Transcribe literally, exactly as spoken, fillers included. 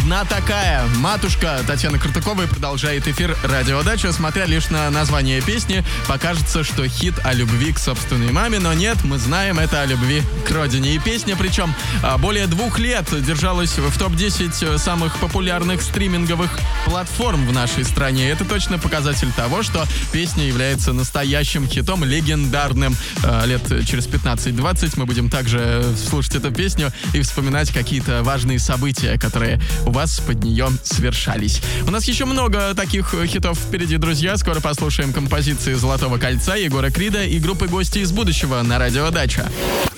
одна такая. Матушка Татьяна Картукова продолжает эфир «Радио Дача». Смотря лишь на название песни, покажется, что хит о любви к собственной маме, но нет, мы знаем, это о любви к родине. И песня, причем более двух лет держалась в топ десять самых популярных стриминговых платформ в нашей стране. Это точно показатель того, что песня является настоящим хитом, легендарным. Лет через пятнадцать-двадцать мы будем также слушать эту песню и вспоминать какие-то важные события, которые у вас под нее свершались. У нас еще много таких хитов впереди, друзья. Скоро послушаем композиции «Золотого кольца», Егора Крида и группы «Гости из будущего» на Радио Дача.